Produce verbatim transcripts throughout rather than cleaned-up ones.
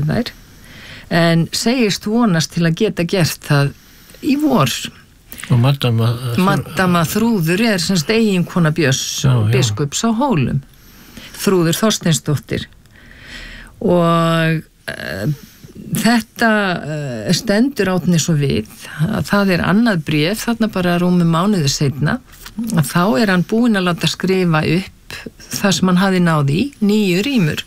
þær, en segist vonast til að geta gert það í vor. Og Maddama Maddama Þrúður er semst eiginkona Björns já, já. biskups á Hólum, Þrúður Þorsteinsdóttir, og uh, þetta uh, stendur Árni svo við að það er annað bréf þarna bara rúmi mánuði seinna, að þá er hann búinn að láta skrifa upp það sem hann hafi náð í, níu rímur,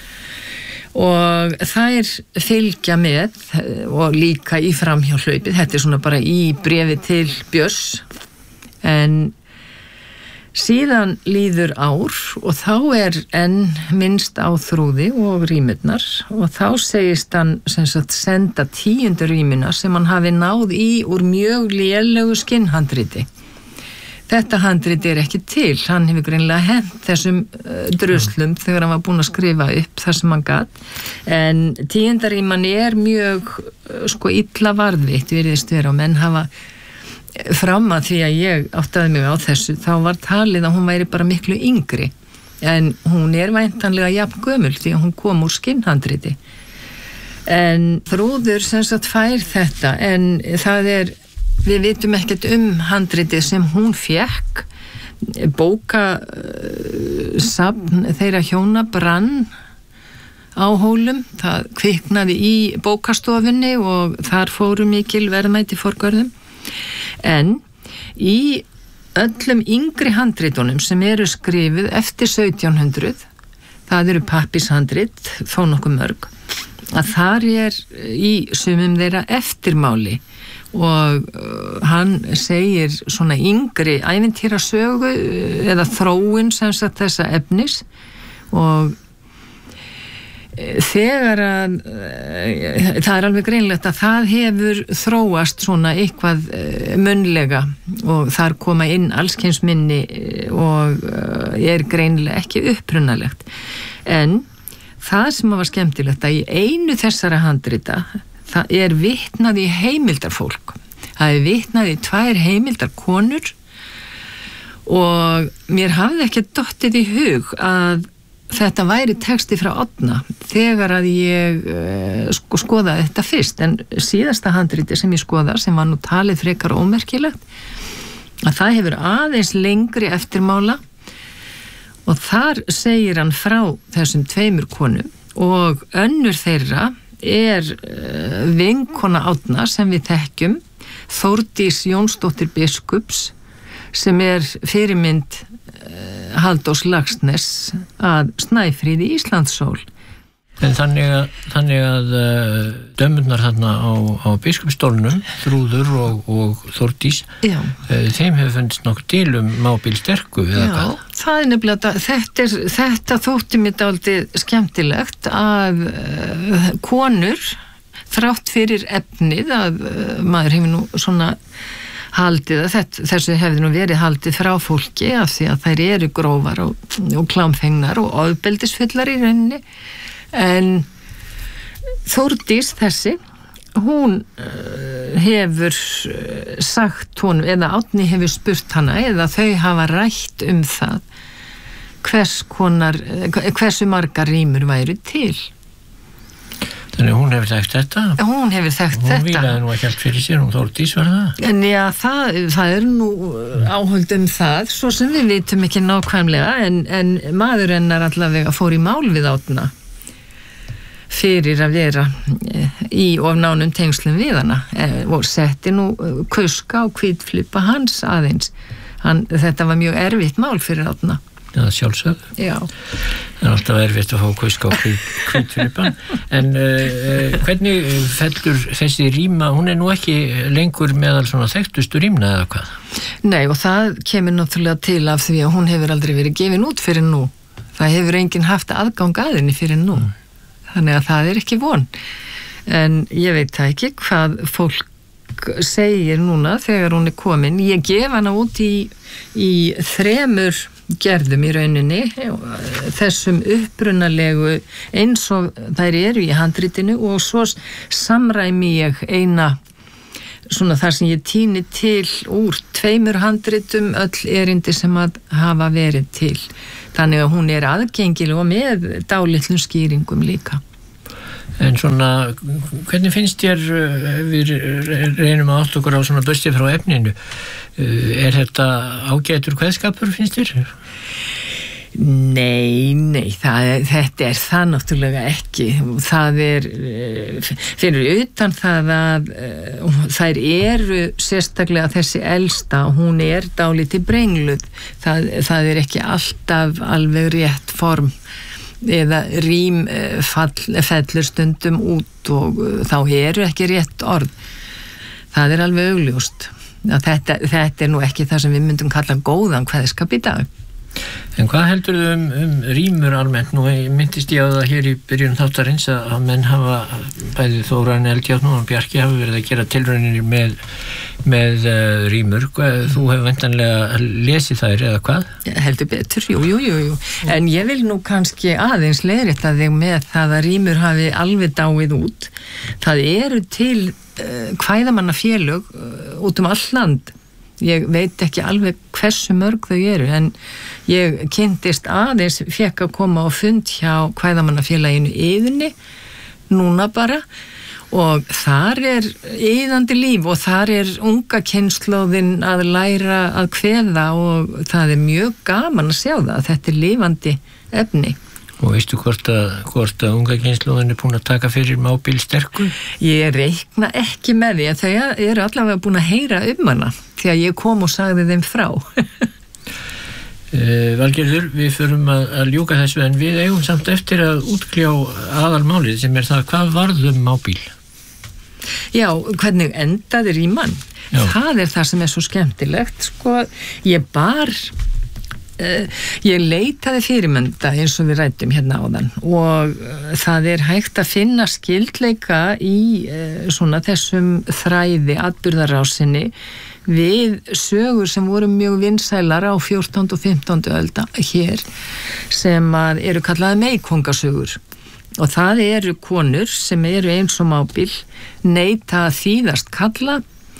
og þær fylgja með og líka í framhjáhlaupið. Þetta er svona bara í bréfi til Björns, en síðan líður ár og þá er enn minnst á Þrúði og rímurnar, og þá segist hann sem sagt senda tíundu rímuna sem hann hafi náð í úr mjög lélegu skinnhandriti. Þetta handrit er ekki til, hann hefur greinilega hent þessum uh, druslum þegar hann var búinn að skrifa upp það sem hann gat, en tíundaríman er mjög uh, sko illa varðveitt, virðist vera, og menn hafa fram að því að ég áttaði mig á þessu, þá var talið að hún væri bara miklu yngri, en hún er væntanlega jafn gömul því að hún kom úr skinnhandriti. En Þrúður sem sagt fær þetta, en það er við vitum ekkert um handritið sem hún fékk. Bókasafn þeirra hjóna brann á Hólum, það kviknaði í bókastofunni og þar fóru mikil verðmæti forgörðum, en í öllum yngri handritunum sem eru skrifuð eftir sautján hundruð, það eru pappishandrit, þó nokkuð mörg, að þar er í sumum þeirra eftirmáli, og uh, hann segir svona yngri ævintýrasögu uh, eða þróun sem sagt þessa efnis, og uh, þegar að uh, það er alveg greinlegt að það hefur þróast svona eitthvað uh, munnlega, og þar koma inn allskyns minni uh, og uh, er greinilega ekki upprunalegt, en það sem var skemmtilegt að í einu þessara handrita það er vitnað í heimildarfólk. Það er vitnað í tvær heimildarkonur, og mér hafði ekki dottið í hug að þetta væri texti frá Árna þegar að ég uh, sko, skoðaði þetta fyrst, en síðasta handriti sem ég skoða, sem var nú talið frekar ómerkilegt, að það hefur aðeins lengri eftirmála, og þar segir hann frá þessum tveimur konum, og önnur þeirra er uh, vinkona Árna sem við þekkjum, Þórdís Jónsdóttir biskups, sem er fyrirmynd uh, Halldórs Laxness að Snæfríði Íslandssól. En þannig að, þannig að uh, dömurnar þarna á, á biskupsstólnum, Þrúður og, og Þórdís, uh, þeim hefur fundist nokkuð til um mábil sterku eða Já, hvað? það er nefnilega, þetta, er, þetta þótti mér dálítið skemmtilegt að uh, konur, þrátt fyrir efnið, að uh, maður hefur nú svona haldið að þetta, þessu hefði nú verið haldið frá fólki af því að þær eru grófar og, og klámfengnar og ofbeldisfullar í rauninni, en Þórdís þessi, hún uh, hefur uh, sagt hún, eða Árni hefur spurt hana, eða þau hafa rætt um það hvers konar, hversu margar rímur væru til. Þannig hún hefur þekkt þetta? Hún hefur þekkt hún þetta. Hún vílaði nú ekki allt fyrir sér, hún Þórdís var það? En já, það, það er nú áhöld um það, svo sem við vitum ekki nákvæmlega, en, en maður hennar allavega fór í mál við Árna fyrir að vera í of nánum tengslum við hana, og setti nú kuska og hvítflipa hans aðeins. Hann, þetta var mjög erfitt mál fyrir Árna. Já, sjálfsög. Já. Það er alltaf erfitt að fá kuska og hvítflipan. En uh, hvernig fellur þessi ríma, hún er nú ekki lengur meðal svona þekktustu rímna eða hvað? Nei, og það kemur náttúrulega til af því að hún hefur aldrei verið gefin út fyrir nú. Það hefur enginn haft aðgang að henni fyrir nú. Mm. Þannig að það er ekki von. En ég veit það ekki hvað fólk segir núna þegar hún er komin. Ég gef hana út í, í þremur gerðum í rauninni, þessum upprunalegu eins og þær eru í handritinu, og svo samræmi ég eina svona þar sem ég tíni til úr tveimur handritum öll erindi sem að hafa verið til. Þannig að hún er aðgengileg og með dálitlum skýringum líka. En svona, hvernig finnst þér, við reynum að átta okkur á svona bösti frá efninu, er þetta ágætur kveðskapur, finnst þér? Nei, nei, það er, þetta er það náttúrulega ekki. Það er, fyrir utan það að þær eru sérstaklega þessi elsta, hún er dálítið brengluð. Það, það er ekki alltaf alveg rétt form eða rím fall, fellur stundum út og þá eru ekki rétt orð. Það er alveg augljóst. Þetta, þetta er nú ekki það sem við myndum kalla góðan kveðskap í dag. En hvað heldur þau um, um rímur almennt? Nú myndist ég á það hér í byrjun þáttarins að menn hafa, bæði Þórarinn Eldjárn og Bjarki hafa verið að gera tilraunir með, með uh, rímur. Þú hefur væntanlega lesið þær eða hvað? Heldur betur, jú, jú, jú, jú. En ég vil nú kannski aðeins leiðrétta þig með það að rímur hafi alveg dáið út. Það eru til uh, kvæðamannafélög uh, út um all land. Ég veit ekki alveg hversu mörg þau eru, en ég kynntist aðeins, fekk að koma á fund hjá kvæðamannafélaginu Iðunni, núna bara, og þar er iðandi líf og þar er unga kynslóðin að læra að kveða og það er mjög gaman að sjá það, að þetta er lifandi efni. Og veistu hvort að, hvort að unga kynslóðin er búin að taka fyrir mábíl sterku? Ég reikna ekki með því, en þau eru allavega búin að heyra um hana, því að ég kom og sagði þeim frá. uh, Valgerður, við förum að, að ljúka þessu, en við eigum samt eftir að útkljá aðalmálið sem er það, hvað varðum mábíl? Já, hvernig endaði ríman? Já. Það er það sem er svo skemmtilegt, sko, ég bar... Ég leitaði fyrirmynda eins og við rættum hérna áðan og það er hægt að finna skyldleika í svona þessum þræði atburðarásinni við sögur sem voru mjög vinsælar á fjórtándu og fimmtándu öld hér sem að eru kallaði meykóngasögur og það eru konur sem eru eins og mábíl neita að þýðast kalla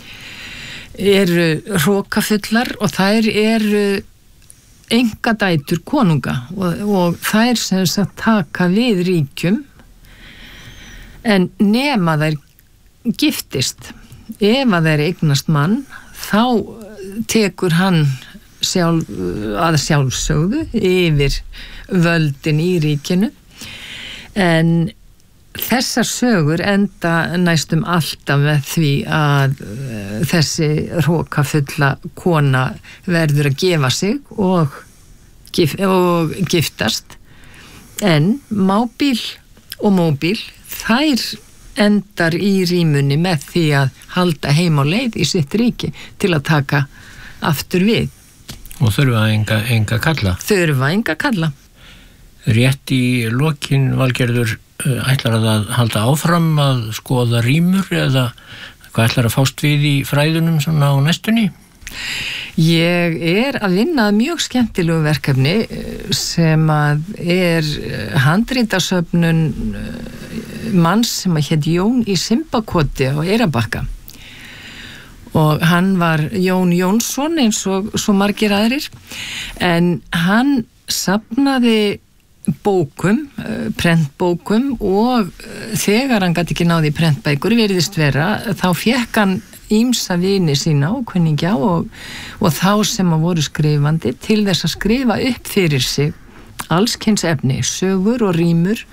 eru hrókafullar og þær eru engadætur konunga og, og þær sem sagt taka við ríkjum en nema þær giftist ef að þær eignast mann þá tekur hann sjálf, að sjálfsögðu yfir völdin í ríkinu en þessar sögur enda næstum alltaf með því að uh, þessi hrókafulla kona verður að gefa sig og, gif, og giftast en mábíl og móbíl þær endar í rímunni með því að halda heim á leið í sitt ríki til að taka aftur við. Og þurfa enga, enga kalla? Þurfa enga kalla. Rétt í lokin, Valgerður, ætlar að halda áfram að skoða rímur eða hvað ætlar að fást við í fræðunum svona á næstunni? Ég er að vinna að mjög skemmtilegu verkefni sem að er handritasöfnun manns sem að hét Jón í Simbakoti á Eyrarbakka og hann var Jón Jónsson eins og svo margir aðrir en hann safnaði bókum, prentbókum og þegar hann gæti ekki náði í prentbækur virðist vera, þá fekk hann ýmsa vini sína og kunningja og, og þá sem að voru skrifandi til þess að skrifa upp fyrir sig allskyns efni, sögur og rímur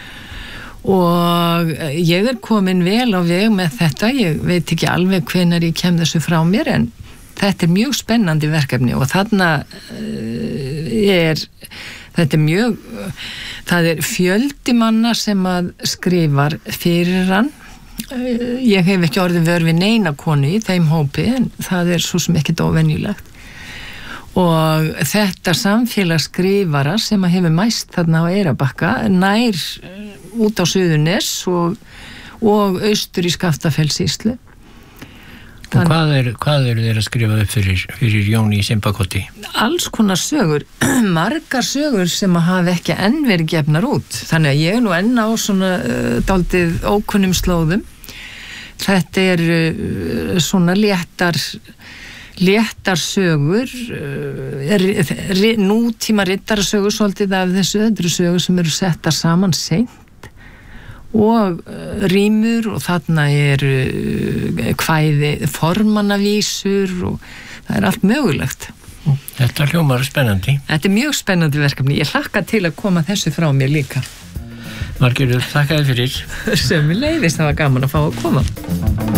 og ég er komin vel á veg með þetta, ég veit ekki alveg hvenær ég kem þessu frá mér en þetta er mjög spennandi verkefni og þarna er þetta er mjög, það er fjöldi manna sem að skrifar fyrir hann. Ég hef ekki orðið vör við neina konu í þeim hópi, en það er svo sem ekkert óvenjulegt. Og þetta samfélag skrifara sem að hefur mæst þarna á Eyrarbakka nær út á Suðurnes og, og austur í Skaftafellssýslu. Og hvað er, hvað eru þeir að skrifa upp fyrir, fyrir Jón í Simbakoti? Alls konar sögur, margar sögur sem að hafa ekki enn verið gefnar út. Þannig að ég er nú enn á svona uh, dálítið ókunnum slóðum. Þetta er uh, svona léttar, léttar sögur, uh, nútíma rittarsögur svolítið af þessu öðru sögur sem eru settar saman seint og rímur og þarna er kvæði formannavísur og það er allt mögulegt. Þetta hljómar spennandi. Þetta er mjög spennandi verkefni. Ég hlakka til að koma þessu frá mér líka. Margerður, þakka þér fyrir. Sömuleiðis, það var gaman að fá að koma.